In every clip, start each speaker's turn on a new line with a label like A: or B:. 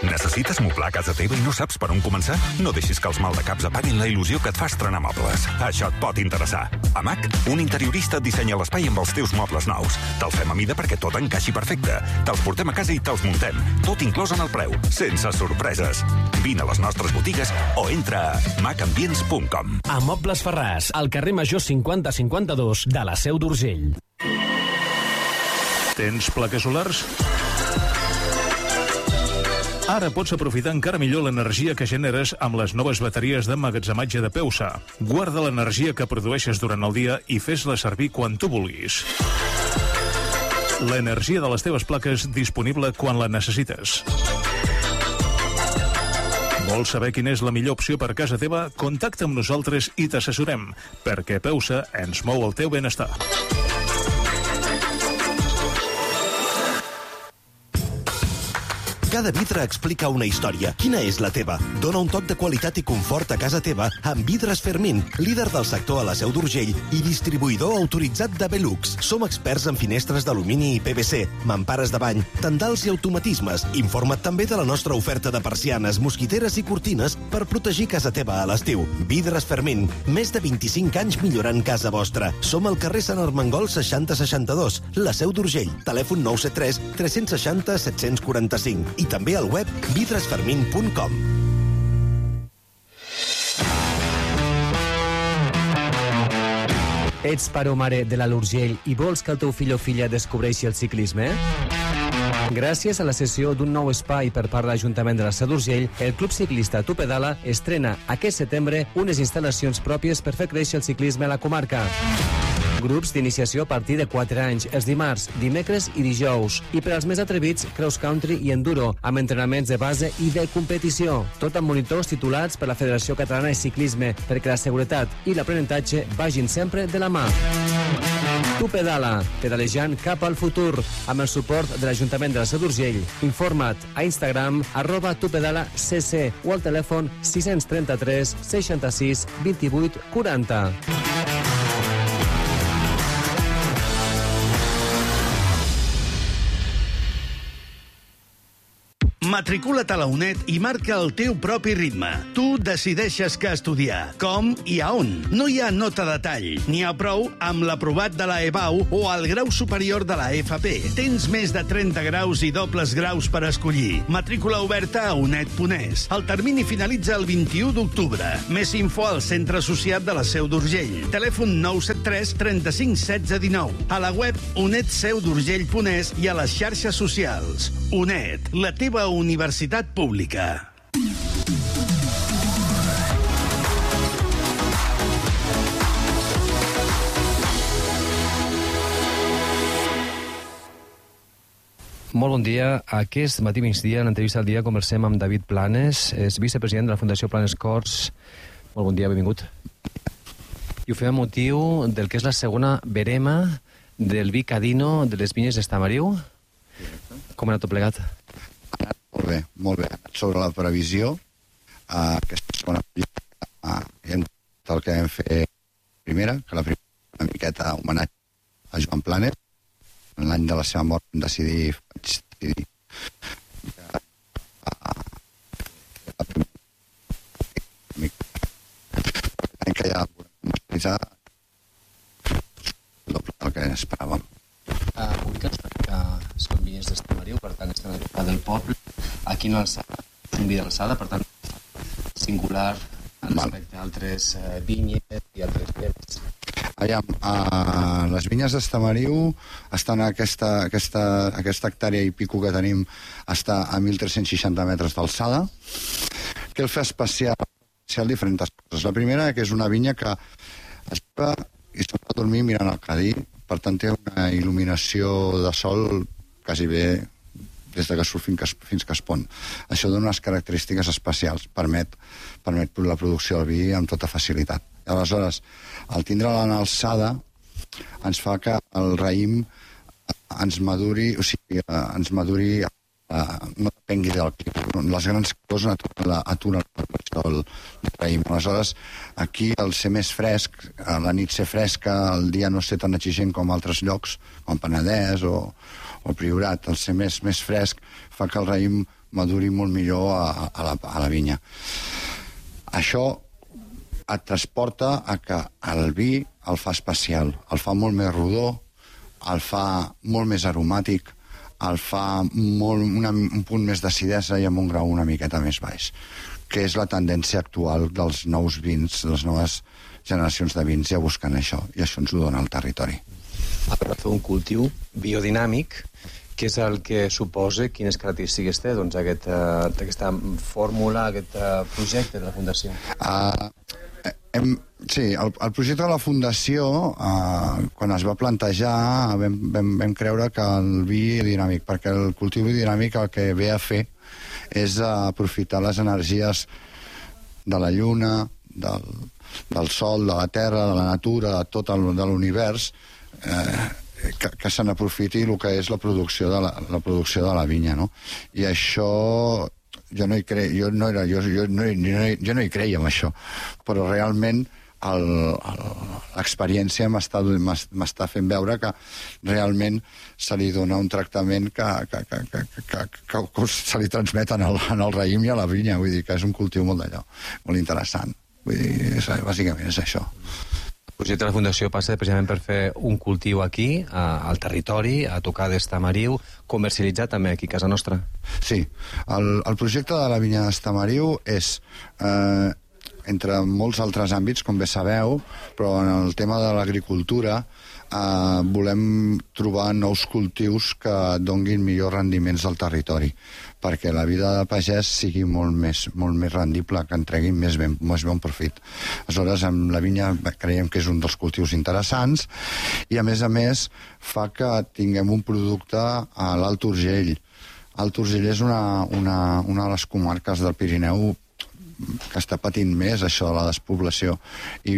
A: Necessites moblar casa teva i no saps per on començar? No deixis que els maldecaps apaguin la il·lusió que et fa estrenar mobles. Això et pot interessar. A MAC, un interiorista et dissenya l'espai amb els teus mobles nous. Te'ls fem a mida perquè tot encaixi perfecte. Te'ls portem a casa i te'ls muntem. Tot inclòs en el preu, sense sorpreses. Vine a les nostres botigues o entra a macambients.com.
B: A Mobles Ferràs, al carrer Major 5052 de la Seu d'Urgell.
C: Tens plaques solars? Ara pots aprofitar encara millor l'energia que generes amb les noves bateries d'emmagatzematge de Peusa. Guarda l'energia que produeixes durant el dia i fes-la servir quan tu vulguis. L'energia de les teves plaques disponible quan la necessites. Vols saber quina és la millor opció per casa teva? Contacta amb nosaltres i t'assessorem, perquè Peusa ens mou el teu benestar.
D: Cada vidre explica una història. Quina és la teva? Dona un toc de qualitat i confort a casa teva amb Vidres Fermín, líder del sector a la Seu d'Urgell i distribuïdor autoritzat de Velux. Som experts en finestres d'alumini i PVC, mampares de bany, tendals i automatismes. Informa't també de la nostra oferta de persianes, mosquiteres i cortines per protegir casa teva a l'estiu. Vidres Fermín, més de 25 anys millorant casa vostra. Som al carrer Sant Armengol 6062, la Seu d'Urgell. Telèfon 973 360 745 i també al web vidresfermin.com.
E: Ets pare o mare de l'Alt Urgell i vols que el teu fill o filla descobreixi el ciclisme? Gràcies a la cessió d'un nou espai per part de l'Ajuntament de la Seu d'Urgell, el Club Ciclista Tu Pedala estrena aquest setembre unes instal·lacions pròpies per fer créixer el ciclisme a la comarca. Grups d'iniciació a partir de 4 anys, els dimarts, dimecres i dijous. I per als més atrevits, cross country i enduro, amb entrenaments de base i de competició. Tot amb monitors titulats per la Federació Catalana de Ciclisme, perquè la seguretat i l'aprenentatge vagin sempre de la mà. Tu Pedala, pedalejant cap al futur, amb el suport de l'Ajuntament de la Seu d'Urgell. Informa't a Instagram @tupedalacc o al telèfon 633 66 28 40.
F: Matricula't a la UNED i marca el teu propi ritme. Tu decideixes què estudiar, com i a on. No hi ha nota de tall. N'hi ha prou amb l'aprovat de la EBAU o el grau superior de la FP. Tens més de 30 graus i dobles graus per escollir. Matrícula oberta a UNED.es. El termini finalitza el 21 d'octubre. Més info al Centre Associat de la Seu d'Urgell. Telèfon 973 35 16 19. A la web unedseudurgell.es i a les xarxes socials. UNED, la teva universitat pública.
E: Molt bon dia. Aquest matí migdia, en l'entrevista al dia, conversem amb David Planes, és vicepresident de la Fundació Planes Corts. Molt bon dia, benvingut. I ho fem a motiu del que és la segona verema del vi Cadino de les vinyes d'Estamariu. Com ha anat tot plegat?
G: Molt bé, molt bé. Sobre la previsió, aquesta segona el que vam fer primera, que la primera una miqueta homenatge a Joan Planes. En l'any de la seva mort vam decidir que ja podem utilitzar el doble del que esperàvem.
E: Ubicats que són vinyes d'Estamariu, per tant estan a del poble, aquí no alçada, un vi d'alçada, per tant singular respecte a altres vinyes i altres vinyes.
G: Les vinyes d'Estamariu estan a aquesta hectàrea i pico que tenim, està a 1.360 metres d'alçada. Què el fa especial diferents coses? La primera, que és una vinya que es va i se'n va dormir mirant el Cadí, per tant té una il·luminació de sol quasi bé des que surt fins que es pon. Això dona unes característiques especials, permet la producció del vi amb tota facilitat. Aleshores, al tindre-la en alçada ens fa que el raïm ens maduri, no depengui del clima. Les grans coses aturen el raïm. Aleshores, aquí el ser més fresc, la nit ser fresca, el dia no ser tan exigent com altres llocs, com Penedès o o el Priorat, el ser més fresc, fa que el raïm maduri molt millor a la vinya. Això et transporta a que el vi el fa especial, el fa molt més rodó, el fa molt més aromàtic, el fa un punt més d'acidesa i amb un grau una miqueta més baix, que és la tendència actual dels nous vins, de les noves generacions de vins ja busquen això, i això ens ho dona el territori.
E: Per fer un cultiu biodinàmic, què és el que suposa, quines característiques té doncs, aquesta fórmula, aquest projecte de la Fundació?
G: Sí, el projecte de la Fundació, quan es va plantejar, vam creure que el vi dinàmic, perquè el cultiu biodinàmic el que ve a fer és aprofitar les energies de la lluna, del sol, de la terra, de la natura, de tot de l'univers, que se n'aprofiti el que és la producció de la vinya, no? I això jo no hi creia en això, però realment l'experiència m'està fent veure que realment se li dona un tractament que se li transmet en el raïm i a la vinya, vull dir que és un cultiu molt d'allò, molt interessant. Vull dir, bàsicament és això.
E: El projecte de la Fundació passa precisament per fer un cultiu aquí, al territori, a tocar d'Estamariu, comercialitzar també aquí a casa nostra.
G: Sí, el projecte de la vinya d'Estamariu és, entre molts altres àmbits, com bé sabeu, però en el tema de l'agricultura volem trobar nous cultius que donguin millors rendiments al territori, perquè la vida de pagès sigui molt més rendible, que en treguin més bon profit. Aleshores, amb la vinya creiem que és un dels cultius interessants i, a més, fa que tinguem un producte a l'Alt Urgell. Alt Urgell és una de les comarques del Pirineu que està patint més això de la despoblació i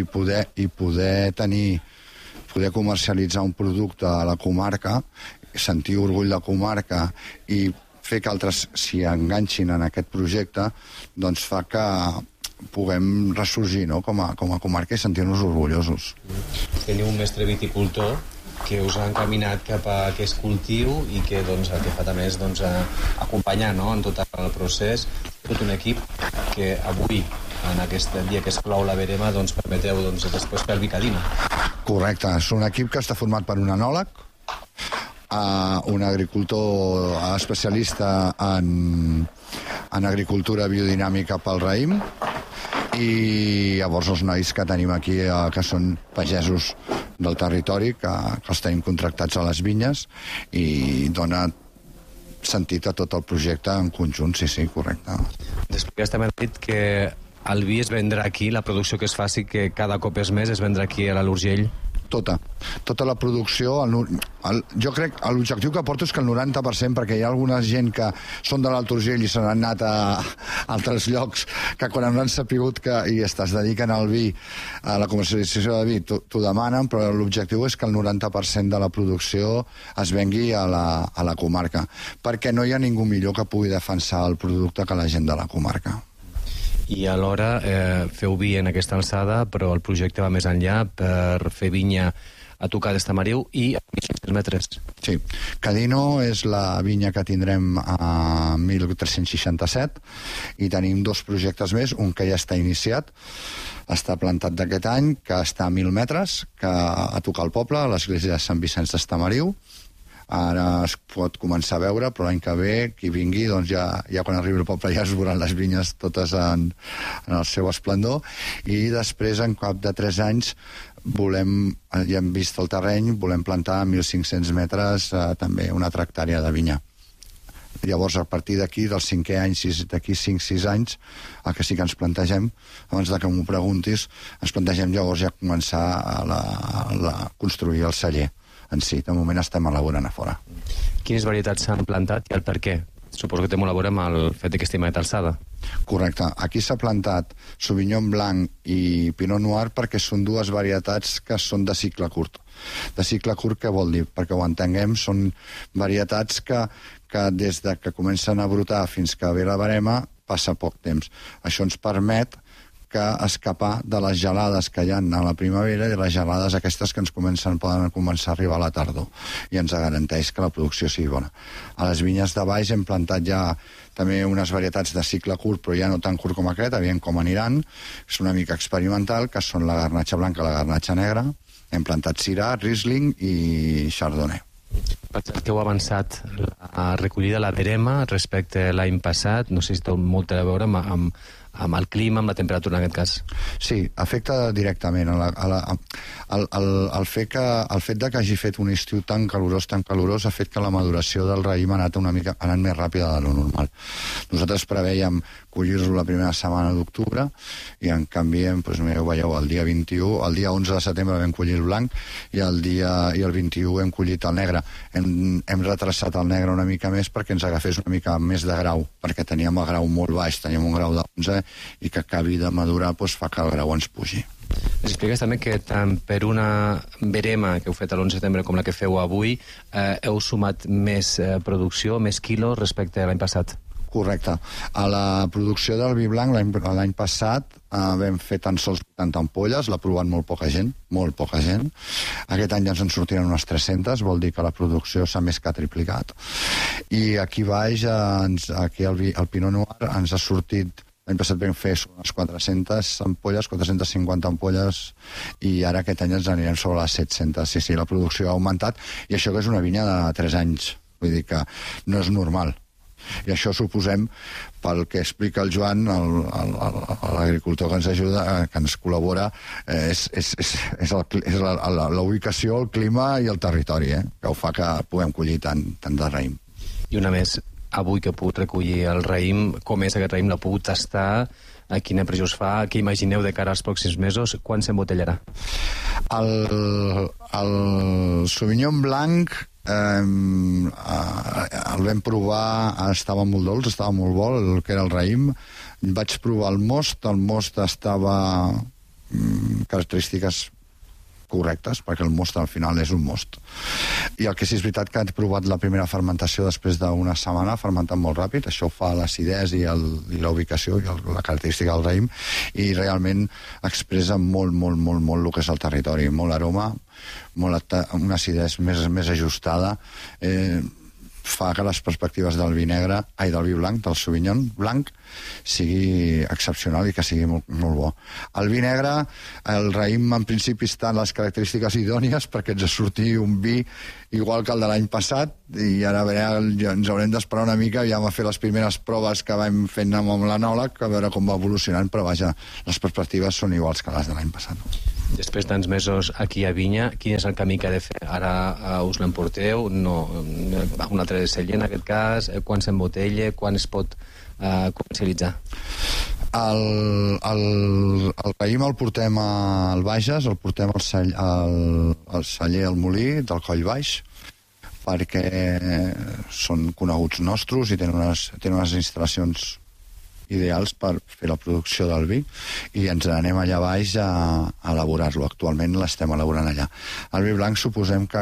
G: poder comercialitzar un producte a la comarca, sentir orgull de comarca i fer que altres s'hi enganxin en aquest projecte, doncs fa que puguem ressorgir, no?, com a comarca i sentir-nos orgullosos.
E: Teniu un mestre viticultor que us ha encaminat cap a aquest cultiu i que doncs, el que fa també és acompanyar, no?, en tot el procés, tot un equip que avui, en aquest dia que es clou la verema, permeteu després fer el Vicadina.
G: Correcte, és un equip que està format per un enòleg, un agricultor especialista en agricultura biodinàmica pel raïm, i llavors els nois que tenim aquí, que són pagesos del territori, que els tenim contractats a les vinyes, i dona sentit a tot el projecte en conjunt, sí, correcte.
E: Després també has dit que el vi es vendrà aquí, la producció que es faci, que cada cop és més, es vendrà aquí a l'Urgell?
G: Tota la producció. Jo crec que l'objectiu que porto és que el 90%, perquè hi ha alguna gent que són de l'Alt Urgell i se n'han anat a altres llocs, que quan han sapigut que es dediquen al vi, a la comercialització de vi, t'ho demanen, però l'objectiu és que el 90% de la producció es vengui a la comarca, perquè no hi ha ningú millor que pugui defensar el producte que la gent de la comarca.
E: I alhora feu vi en aquesta alçada, però el projecte va més enllà per fer vinya a tocar d'Estamariu i a 1.500 metres.
G: Sí, Cadino és la vinya que tindrem a 1367 i tenim 2 projectes més, un que ja està iniciat, està plantat d'aquest any, que està a 1.000 metres, que a tocar al poble, a l'església de Sant Vicenç d'Estamariu. Ara es pot començar a veure, però l'any que ve, qui vingui, doncs ja quan arribi al poble ja es veuran les vinyes totes en el seu esplendor. I després, en cap de 3 anys, ja hem vist el terreny, volem plantar a 1.500 metres també una altra hectàrea de vinya. Llavors, a partir d'aquí, del 5è any, d'aquí 5-6 anys, el que sí que ens plantegem, abans que m'ho preguntis, ens plantegem llavors ja començar a construir el celler en si. De moment estem elaborant a fora.
E: Quines varietats s'han plantat i el per què? Suposo que té molt a veure amb el fet que estigui a alçada.
G: Correcte. Aquí s'ha plantat Sauvignon Blanc i Pinot Noir perquè són 2 varietats que són de cicle curt. De cicle curt què vol dir? Perquè ho entenguem, són varietats que des que comencen a brotar fins que ve la verema passa poc temps. Això ens permet que escapar de les gelades que hi ha a la primavera i les gelades aquestes que poden començar a arribar a la tardor, i ens garanteix que la producció sigui bona. A les vinyes de baix hem plantat ja també unes varietats de cicle curt, però ja no tan curt com aquest, aviam com aniran, és una mica experimental, que són la garnatxa blanca i la garnatxa negra. Hem plantat Syrah, Riesling i Chardonnay.
E: Per cert, que heu avançat la recollida de la verema respecte a l'any passat. No sé si té molt a veure amb el clima, amb la temperatura en aquest cas.
G: Sí, afecta directament. El fet de que hagi fet un estiu tan calorós ha fet que la maduració del raïm ha anat més ràpida de lo normal. Nosaltres preveiem collir-lo la primera setmana d'octubre i en canvi, doncs, veieu, el dia 21, el dia 11 de setembre vam collir el blanc i el 21 hem collit el negre. Hem retrasat el negre una mica més perquè ens agafés una mica més de grau, perquè teníem el grau molt baix, teníem un grau de 11 i que acabi de madurar fa que el grau ens pugi.
E: Ens expliques també que tant per una verema que heu fet l'11 de setembre com la que feu avui heu sumat més producció, més quilos respecte a l'any passat.
G: Correcte. A la producció del vi blanc l'any passat vam fer tan sols 80 ampolles, l'ha provat molt poca gent. Aquest any ja ens en sortiran unes 300, vol dir que la producció s'ha més que triplicat. I aquí baix, aquí el Pinot Noir ens ha sortit. L'any passat vam fer unes 400 ampolles, 450 ampolles, i ara aquest any ens anirem sobre les 700. Sí, la producció ha augmentat, i això que és una vinya de 3 anys. Vull dir que no és normal. I això suposem, pel que explica el Joan, l'agricultor que ens ajuda, que ens col·labora, és la ubicació, el clima i el territori, que ho fa que puguem collir tant de raïm.
E: I una més, avui que he pogut recollir el raïm, com és aquest raïm? L'ha pogut tastar? Quina impressió us fa? Què imagineu de cara als pròxims mesos? Quan s'embotellarà?
G: El Sauvignon Blanc el vam provar, estava molt dolç, estava molt bo, el que era el raïm. Vaig provar el most estava característiques correctes, perquè el most al final és un most. I el que sí és veritat que he provat la primera fermentació després d'una setmana, fermentant molt ràpid, això fa l'acidesa i la ubicació i la característica del raïm, i realment expressa molt el que és el territori, molt aroma, una acidesa més ajustada, fa que les perspectives del vi negre, del vi blanc, del Sauvignon blanc, sigui excepcional i que sigui molt bo. El vi negre, el raïm en principi està en les característiques idònies perquè ens surti un vi igual que el de l'any passat, i ara ens haurem d'esperar una mica, ja vam fer les primeres proves que vam fent amb l'anòleg, a veure com va evolucionant, però vaja, les perspectives són iguals que les de l'any passat.
E: Després tants mesos aquí a Vinya, quin és el camí que ha de fer? Ara us l'emporteu? No, un altre celler en aquest cas? Quan s'embotella? Quan es pot comercialitzar?
G: El raïm el portem al Bages, el portem al celler al Molí del Coll Baix, perquè són coneguts nostres i tenen unes instal·lacions ideals per fer la producció del vi, i ens anem allà baix a elaborar-lo. Actualment l'estem elaborant allà. El vi blanc suposem que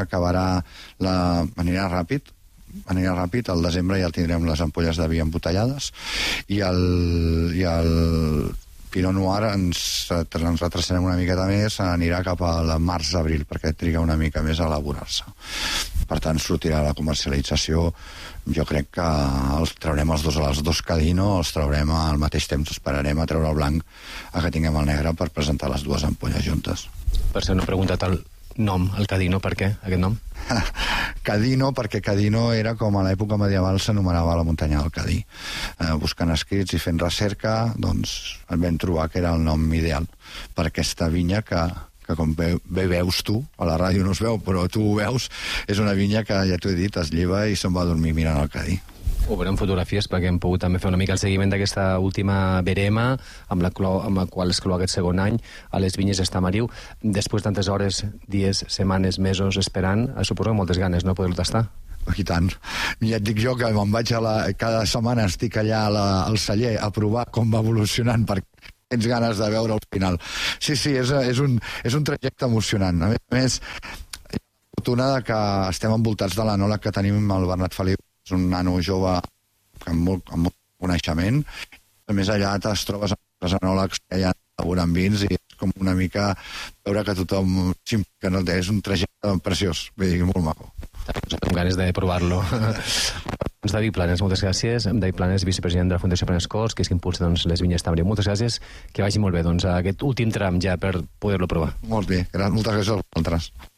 G: anirà ràpid, al desembre ja tindrem les ampolles de vi embotellades, i el Pinot Noir ens retrasarem una miqueta més, anirà cap al març-abril, perquè triga una mica més a elaborar-se. Per tant, sortirà la comercialització. Jo crec que els traurem els dos Cadino, els traurem al mateix temps, esperarem a treure el blanc a que tinguem el negre per presentar les dues ampolles juntes.
E: Per ser no he preguntat el nom, el Cadino, per què aquest nom?
G: Cadino, perquè Cadino era com a l'època medieval s'anomenava la muntanya del Cadí. Buscant escrits i fent recerca, doncs vam trobar que era el nom ideal per aquesta vinya que com bé veus tu, a la ràdio no es veu, però tu ho veus, és una vinya que, ja t'ho he dit, es lleva i se'n va a dormir mirant el Cadí.
E: Ho veurem fotografies perquè hem pogut també fer una mica el seguiment d'aquesta última verema amb la qual es clou aquest segon any a les vinyes d'Estamariu. Després de tantes hores, dies, setmanes, mesos esperant, suposo que moltes ganes, no, poder-lo tastar?
G: I tant. Ja et dic jo que me'n vaig cada setmana estic allà al celler a provar com va evolucionant, perquè tens ganes de veure al final. Sí, és un trajecte emocionant. A més, hi ha la fortuna que estem envoltats de l'anòleg que tenim, el Bernat Feliu, és un nano jove amb molt coneixement. A més, allà es trobes amb els anòlegs que hi ha elaborant vins i és com una mica veure que tothom que no té, és un trajecte preciós, vull dir, molt maco.
E: Amb ganes de provar-lo. David Planes, moltes gràcies. David Planes, vicepresident de la Fundació Planes Cols, que és que impulsa les vinyes Tàbria. Moltes gràcies, que vagi molt bé aquest últim tram ja per poder-lo provar.
G: Molt bé, moltes gràcies a vosaltres.